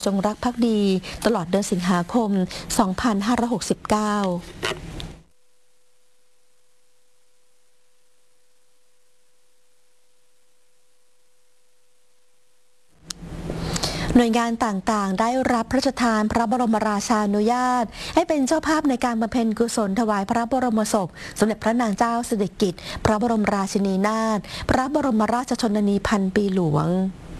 จงรักภักดีตลอดเดือนสิงหาคม 2569 หน่วยงานต่างๆได้รับพระราชทานพระบรมราชานุญาตให้เป็นเจ้าภาพในการบำเพ็ญกุศลถวายพระบรมศพสมเด็จพระนางเจ้าสิริกิติ์พระบรมราชินีนาถพระบรมราชชนนีพันปีหลวง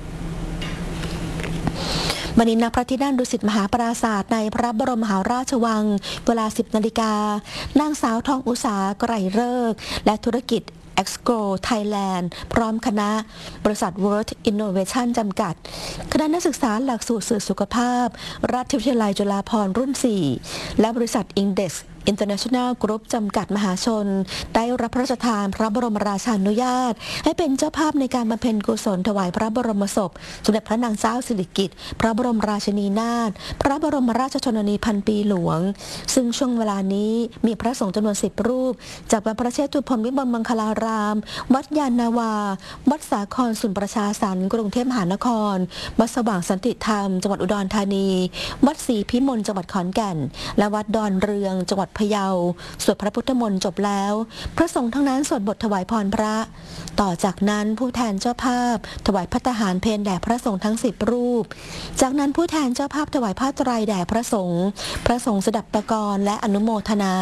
วันนี้ณพระที่นั่งดุสิตมหาปราสาทในพระบรมมหาราชวังเวลา 10 นาฬิกานางสาวทองอุษาไกรฤกษ์และธุรกิจExco Thailand พร้อมคณะบริษัท World Innovation จำกัดคณะนักศึกษาหลักสูตรสื่อสุขภาพราชวิทยาลัยจุฬาภรณ์รุ่น 4 และบริษัท Index International Group จำกัดมหาชนได้รับพระราชทานพระบรมราชานุญาตให้เป็นเจ้าภาพในการบำเพ็ญกุศลถวายพระบรมศพสมเด็จพระนางเจ้าสิริกิติ์พระบรมราชินีนาถพระบรมราชชนนีพันปีหลวงซึ่งช่วงเวลานี้มีพระสงฆ์จำนวน10 รูปจากวัดพระเชตุพนวิมลมังคลารามวัดยานนาวาวัดสาครสุนประชาสรรค์กรุงเทพมหานครวัดสว่างสันติธรรมจังหวัดอุดรธานีวัดศรีพิมลจังหวัดขอนแก่นและวัดดอนเรืองจังหวัดพะเยาสวดพระพุทธมนต์จบแล้วพระสงฆ์ทั้งนั้นสวดบทถวายพรพระต่อจากนั้นผู้แทนเจ้าภาพถวายภัตตาหารเพลแด่พระสงฆ์ทั้ง10 รูปจากนั้นผู้แทนเจ้าภาพถวายผ้าไตรแด่พระสงฆ์สดับปกรณ์และอนุโมทนา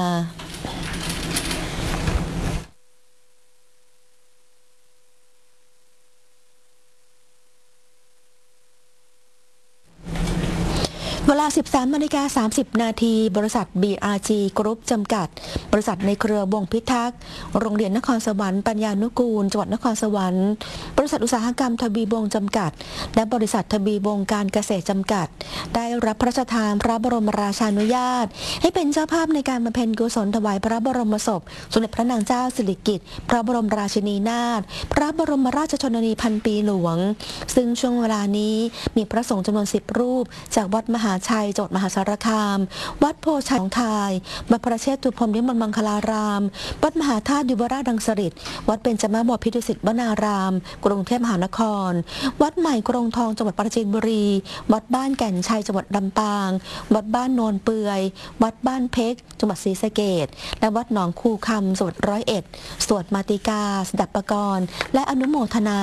เวลา 13:30 นาทีบริษัท BRG Group จำกัดบริษัทในเครือวงพิทักษ์โรงเรียนนครสวรรค์ปัญญานุกูลจังหวัดนครสวรรค์บริษัทอุตสาหกรรมทวีวงศ์จำกัดและบริษัททวีวงศ์การเกษตรจำกัดได้รับพระราชทานพระบรมราชานุญาตให้เป็นเจ้าภาพในการบำเพ็ญกุศลถวายพระบรมศพสมเด็จพระนางเจ้าสิริกิติ์พระบรมราชินีนาถพระบรมราชชนนีพันปีหลวงซึ่งช่วงเวลานี้มีพระสงฆ์จำนวน10 รูปจากวัดมหาชัยจังหวัดมหาสารคามวัดโพชัยของไทยวัดพระเชตุพนวิมลมังคลารามวัดมหาธาตุยุวราชรังสฤษฎ์วัดเบญจมบพิตรดุสิตวนารามกรุงเทพมหานครวัดใหม่กรงทองจังหวัดปราจีนบุรีวัดบ้านแก่นชัยจังหวัดลำปางวัดบ้านโนนเปือยวัดบ้านเพชรจังหวัดศรีสะเกษและวัดหนองคูคำจังหวัด101สวดมาติกาสดับปกรณ์และอนุโมทนา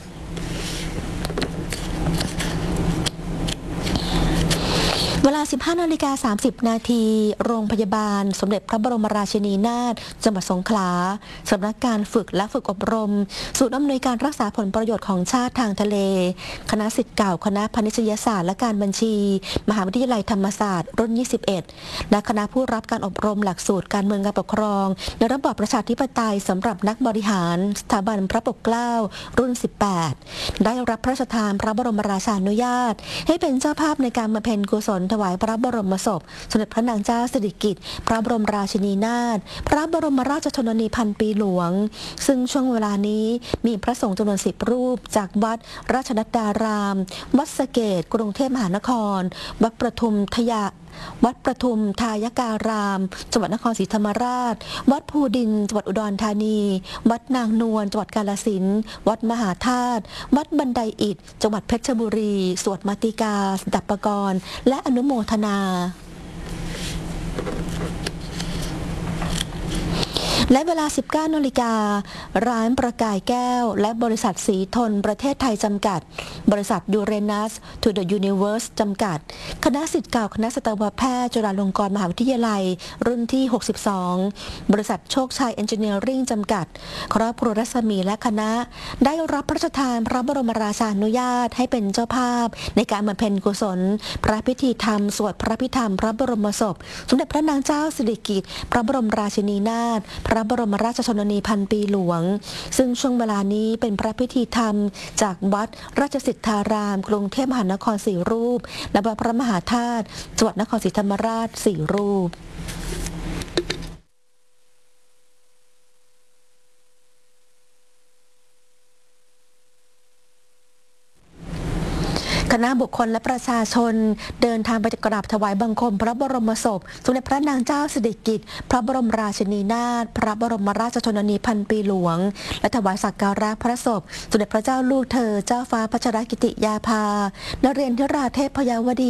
เวลา 15:30 นาทีโรงพยาบาลสมเด็จพระบรมราชินีนาถจังหวัดสงขลาสำนักการฝึกและฝึกอบรมศูนย์อำนวยการรักษาผลประโยชน์ของชาติทางทะเลคณะศิษย์เก่าคณะพาณิชยศาสตร์และการบัญชีมหาวิทยาลัยธรรมศาสตร์รุ่น 21 และคณะผู้รับการอบรมหลักสูตรการเมืองการปกครองในระบอบประชาธิปไตยสำหรับนักบริหารสถาบันพระปกเกล้ารุ่น 18 ได้รับพระราชทานพระบรมราชานุญาตให้เป็นเจ้าภาพในการบำเพ็ญกุศลถวายพระบรมศพสมเด็จพระนางเจ้าสิริกิติ์พระบรมราชินีนาถพระบรมราชชนนีพันปีหลวงซึ่งช่วงเวลานี้มีพระสงฆ์จำนวน10 รูปจากวัดราชนัดดารามวัดสะเกษกรุงเทพมหานครวัดประทุมทายการามจังหวัดนครศรีธรรมราชวัดภูดินจังหวัดอุดรธานีวัดนางนวลจังหวัดกาฬสินธุ์วัดมหาธาตุวัดบันไดอิฐจังหวัดเพชรบุรีสวดมาติกาสดับปกรณ์และอนุโมทนาและเวลา 19 นาฬิการ้านประกายแก้วและบริษัทสีทนประเทศไทยจำกัดบริษัทยูเรนัสทูเดอะยูนิเวอร์สจำกัดคณะศิษย์เก่าคณะสัตวแพทย์จุฬาลงกรณ์มหาวิทยาลัยรุ่นที่ 62 บริษัทโชคชัยเอนจิเนียริ่งจำกัดครอบครัวรัศมีและคณะได้รับพระราชทานพระบรมราชานุญาตให้เป็นเจ้าภาพในการบำเพ็ญกุศลพระพิธีธรรมสวดพระพิธรรมพระบรมศพสมเด็จพระนางเจ้าสิริกิติ์พระบรมราชินีนาถพระบรมราชชนนีพันปีหลวงซึ่งช่วงเวลานี้เป็นพระพิธีธรรมจากวัดราชสิทธารามกรุงเทพมหานคร4 รูปและวัดพระมหาธาตุจังหวัดนครศรีธรรมราช4 รูปคณะบุคคลและประชาชนเดินทางไปกราบถวายบังคมพระบรมศพสมเด็จพระนางเจ้าสิริกิติ์พระบรมราชินีนาถพระบรมราชชนนีพันปีหลวงและถวายสักการะพระศพสมเด็จพระเจ้าลูกเธอเจ้าฟ้าพัชรกิติยาภานเรนทราเทพพยาวดี